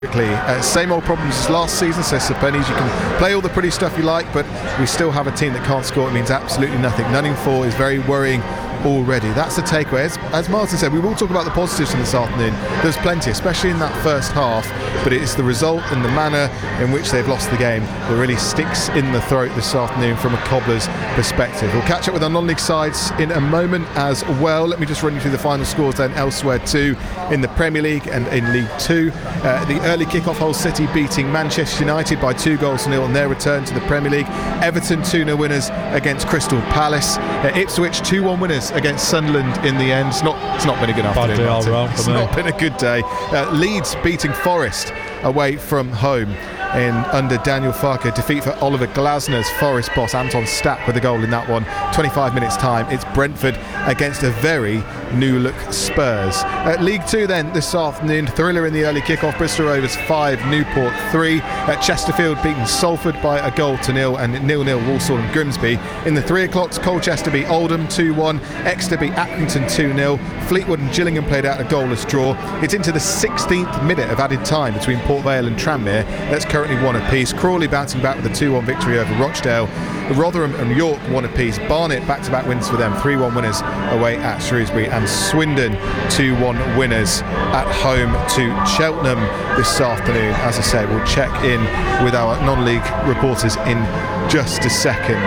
Same old problems as last season, says Sir Pennies. You can play all the pretty stuff you like, but we still have a team that can't score. It means absolutely nothing. Nutting 4 is very worrying already. That's the takeaway. As Martin said, we will talk about the positives from this afternoon. There's plenty, especially in that first half, but it is the result and the manner in which they've lost the game that really sticks in the throat this afternoon from a Cobblers perspective. We'll catch up with our non-league sides in a moment as well. Let me just run you through the final scores then elsewhere too in the Premier League and in League 2. The early kick-off, Hull City beating Manchester United by 2-0 on their return to the Premier League. Everton 2-0 winners against Crystal Palace. Ipswich 2-1 winners against Sunderland in the end. It's not been a good afternoon. It's not been a good day. Leeds beating Forest away from home under Daniel Farke. Defeat for Oliver Glasner's Forest boss Anton Stapp with a goal in that one. 25 minutes time. It's Brentford against a very new look Spurs. League 2 then this afternoon. Thriller in the early kick-off. Bristol Rovers 5, Newport 3. Chesterfield beaten Salford by 1-0 and 0-0 Walsall and Grimsby. In the 3 o'clocks, Colchester beat Oldham 2-1. Exeter beat Accrington 2-0. Fleetwood and Gillingham played out a goalless draw. It's into the 16th minute of added time between Port Vale and Tranmere. That's currently 1 apiece. Crawley bouncing back with a 2-1 victory over Rochdale. Rotherham and York 1 apiece. Barnet back-to-back wins for them. 3-1 winners away at Shrewsbury, and Swindon 2-1 winners at home to Cheltenham this afternoon. As I say, we'll check in with our non-league reporters in just a second.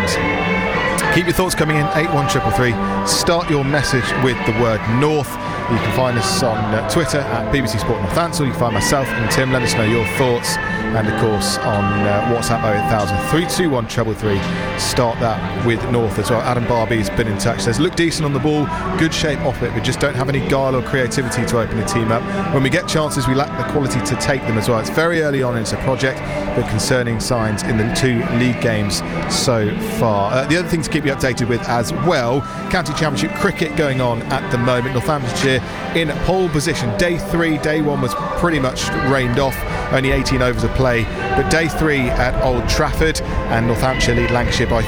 Keep your thoughts coming in, 81333. Start your message with the word North. You can find us on Twitter at BBC Sport Northampton. You can find myself and Tim. Let us know your thoughts. And of course on WhatsApp 08000 321 333. Start that with North as well. Adam Barbie's been in touch. Says, look decent on the ball, good shape off it, but just don't have any guile or creativity to open the team up. When we get chances, we lack the quality to take them as well. It's very early on, it's a project, but concerning signs in the 2 league games so far. The other thing to keep you updated with as well, County Championship cricket going on at the moment. Northamptonshire in pole position. Day 3, day 1 was pretty much rained off, only 18 overs of play, but day 3 at Old Trafford, and Northamptonshire lead Lancashire by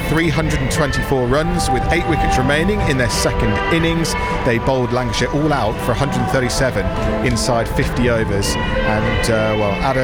324 runs with 8 wickets remaining in their second innings. They bowled Lancashire all out for 137 inside 50 overs, and add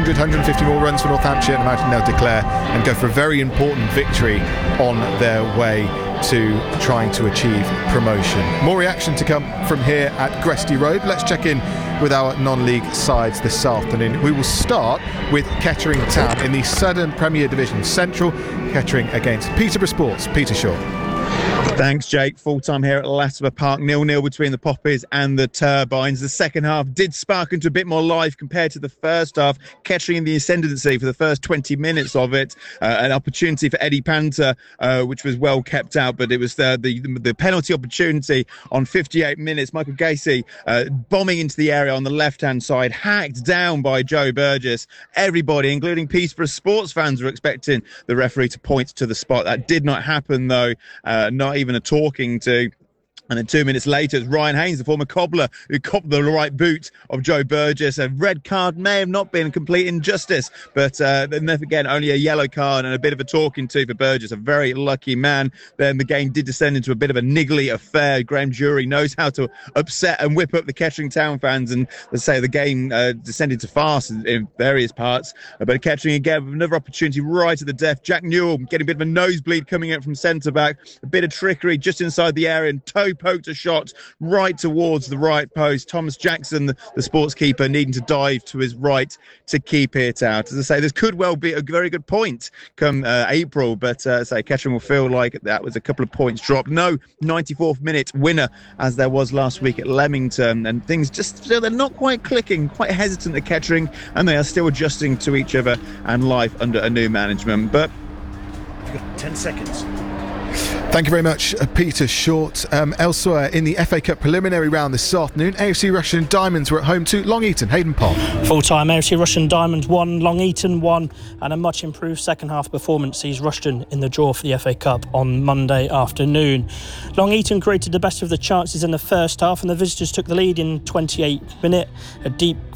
150 more runs for Northamptonshire, and imagine they'll declare and go for a very important victory on their way to trying to achieve promotion. More reaction to come from here at Gresty Road. Let's check in with our non-league sides this afternoon. We will start with Kettering Town in the Southern Premier Division Central. Kettering against Peterborough Sports. Peter Shaw. Thanks, Jake. Full time here at Latimer Park. 0-0 between the Poppies and the Turbines. The second half did spark into a bit more life compared to the first half. Kettering in the ascendancy for the first 20 minutes of it. An opportunity for Eddie Panther, which was well kept out, but it was the penalty opportunity on 58 minutes. Michael Gacy bombing into the area on the left-hand side, hacked down by Joe Burgess. Everybody, including Peterborough sports fans, were expecting the referee to point to the spot. That did not happen, though. Not even a talking to. And then 2 minutes later, it's Ryan Haynes, the former cobbler, who copped the right boot of Joe Burgess. A red card may have not been complete injustice, but then again, only a yellow card and a bit of a talking to for Burgess. A very lucky man. Then the game did descend into a bit of a niggly affair. Graham Jury knows how to upset and whip up the Kettering Town fans, and let's say the game descended to farce in various parts. But Kettering again with another opportunity right at the death. Jack Newell getting a bit of a nosebleed coming out from centre back. A bit of trickery just inside the area, and poked a shot right towards the right post. Thomas Jackson, the sports keeper, needing to dive to his right to keep it out. As I say, this could well be a very good point come April, but Kettering will feel like that was a couple of points dropped. No 94th minute winner as there was last week at Leamington, and things just they're not quite clicking, quite hesitant at Kettering, and they are still adjusting to each other and life under a new management. But you've got 10 seconds. Thank you very much, Peter Short. Elsewhere in the FA Cup preliminary round this afternoon, AFC Russian Diamonds were at home to Long Eaton. Hayden Pond. Full-time AFC Russian Diamonds 1, Long Eaton 1, and a much improved second half performance sees Rushden in the draw for the FA Cup on Monday afternoon. Long Eaton created the best of the chances in the first half, and the visitors took the lead in 28th minute. A deep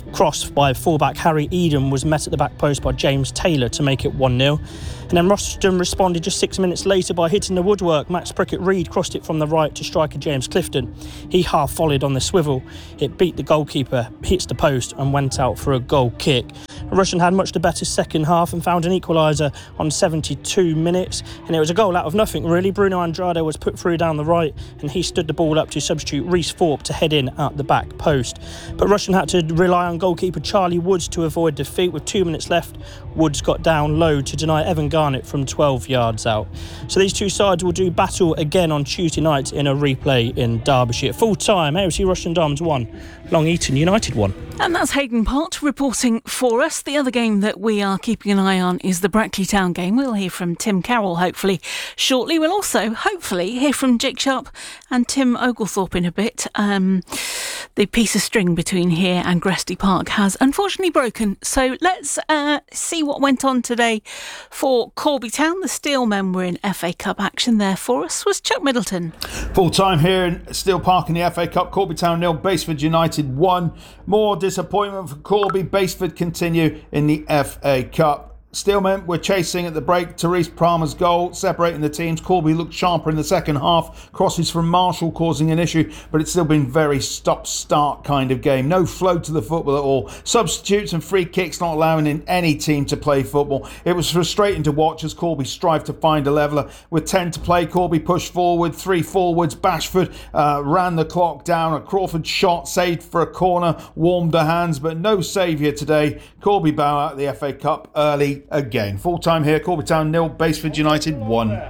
cross by fullback Harry Eden was met at the back post by James Taylor to make it 1-0. And then Rushden responded just 6 minutes later by hitting the woodwork. Max Prickett-Reed crossed it from the right to striker James Clifton. He half-volleyed on the swivel. It beat the goalkeeper, hits the post and went out for a goal kick. Rushden had much the better second half and found an equaliser on 72 minutes. And it was a goal out of nothing, really. Bruno Andrade was put through down the right and he stood the ball up to substitute Reece Thorpe to head in at the back post. But Rushden had to rely on goalkeeper Charlie Woods to avoid defeat. With 2 minutes left, Woods got down low to deny Evan Garnett from 12 yards out. So these two sides will do battle again on Tuesday night in a replay in Derbyshire. Full time, AFC Rushden Diamonds 1, Long Eaton United 1. And that's Hayden Pott reporting for us. The other game that we are keeping an eye on is the Brackley Town game. We'll hear from Tim Carroll hopefully shortly. We'll also hopefully hear from Jake Sharp and Tim Oglethorpe in a bit. The piece of string between here and Gresty Park has unfortunately broken. So let's see what went on today for Corby Town. The Steelmen were in FA Cup action. There for us was Chuck Middleton. Full time here in Steel Park in the FA Cup. Corby Town 0, Baseford United 1. More disappointment for Corby. Baseford continue in the FA Cup. Steelmen were chasing at the break. Therese Palmer's goal separating the teams. Corby looked sharper in the second half. Crosses from Marshall causing an issue, but it's still been very stop-start kind of game. No flow to the football at all. Substitutes and free kicks not allowing any team to play football. It was frustrating to watch as Corby strived to find a leveller. With 10 to play, Corby pushed forward, 3 forwards. Bashford ran the clock down. A Crawford shot saved for a corner, warmed the hands, but no saviour today. Corby bow out the FA Cup early again. Full time here, Corby Town 0, Baseford United 1.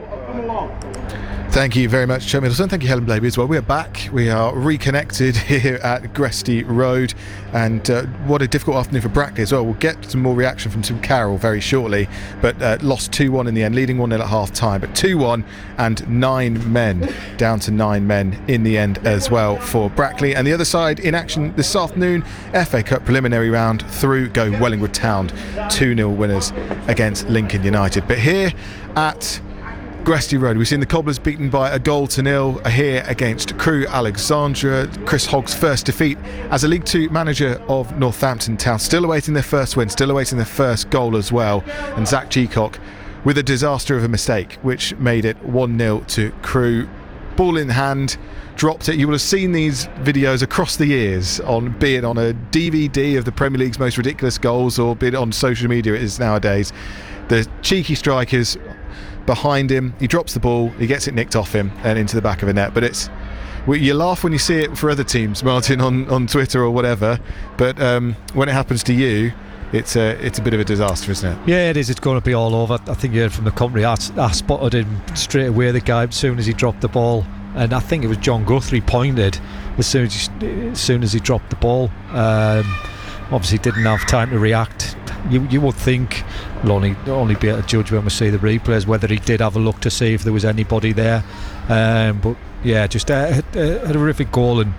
Thank you very much, Chuck Middleton. Thank you, Helen Blaby, as well. We are back. We are reconnected here at Gresty Road. And what a difficult afternoon for Brackley as well. We'll get some more reaction from Tim Carroll very shortly. But lost 2-1 in the end, leading 1-0 at half-time. But 2-1 and 9 men, down to 9 men in the end as well for Brackley. And the other side in action this afternoon, FA Cup preliminary round through go Wellingwood Town. 2-0 winners against Lincoln United. But here at Gresty Road, we've seen the Cobblers beaten by 1-0 here against Crewe Alexandra. Chris Hogg's first defeat as a League 2 manager of Northampton Town. Still awaiting their first win, still awaiting their first goal as well. And Zach Cheacock with a disaster of a mistake, which made it 1-0 to Crewe. Ball in hand, dropped it. You will have seen these videos across the years, be it on a DVD of the Premier League's most ridiculous goals or be it on social media it is nowadays. The cheeky strikers behind him, he drops the ball, he gets it nicked off him and into the back of a net. But you laugh when you see it for other teams, Martin, on Twitter or whatever, but when it happens to you, it's a bit of a disaster, isn't it? Yeah, it is. It's going to be all over. I think you heard from the commentary, I spotted him straight away, the guy, as soon as he dropped the ball, and I think it was John Guthrie pointed as soon as he dropped the ball. Obviously didn't have time to react. You would think we'll only be able to judge when we see the replays whether he did have a look to see if there was anybody there, but yeah, just a horrific goal. And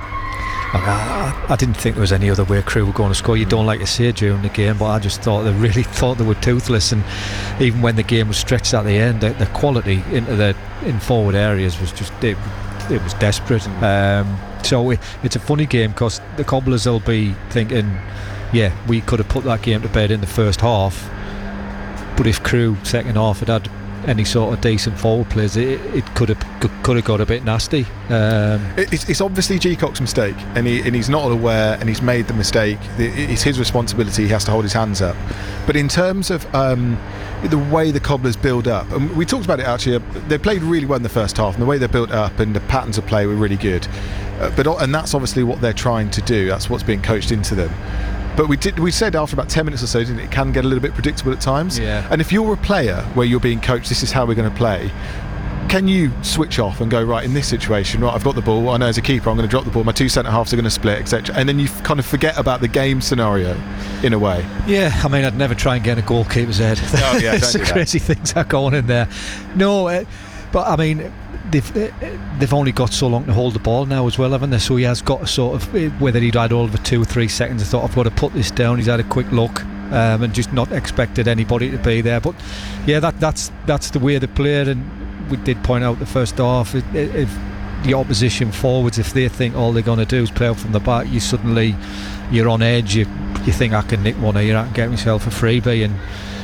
I didn't think there was any other way Crewe were going to score. You don't like to say during the game, but I just thought they were toothless. And even when the game was stretched at the end, the quality in forward areas was just it was desperate. So it's a funny game because the Cobblers will be thinking, yeah, we could have put that game to bed in the first half, but if Crewe second half had any sort of decent forward players, it could have got a bit nasty. It's obviously Cheacock's mistake, and he's not aware, and he's made the mistake. It's his responsibility. He has to hold his hands up. But in terms of the way the Cobblers build up, and we talked about it actually, they played really well in the first half, and the way they built up and the patterns of play were really good. And that's obviously what they're trying to do. That's what's being coached into them. But we said after about 10 minutes or so, didn't it can get a little bit predictable at times. Yeah. And if you're a player where you're being coached, this is how we're going to play, can you switch off and go, right, in this situation, right, I've got the ball, I know as a keeper I'm going to drop the ball, my two centre-halves are going to split, etc. And then you kind of forget about the game scenario in a way. Yeah, I mean, I'd never try and get in a goalkeeper's head. Oh, yeah, It's the crazy things that are going in there. No, but I mean, they've only got so long to hold the ball now as well, haven't they? So he has got a sort of, whether he'd had over 2 or 3 seconds, I thought, I've got to put this down. He's had a quick look and just not expected anybody to be there. But yeah, that's the way they played. And we did point out the first half, if the opposition forwards, if they think all they're going to do is play out from the back, you're on edge. You think, I can nick one here, I can get myself a freebie. And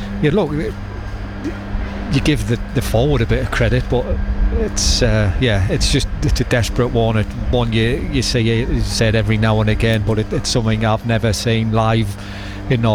you give the forward a bit of credit, but it's a desperate one you see it said every now and again, but it's something I've never seen live in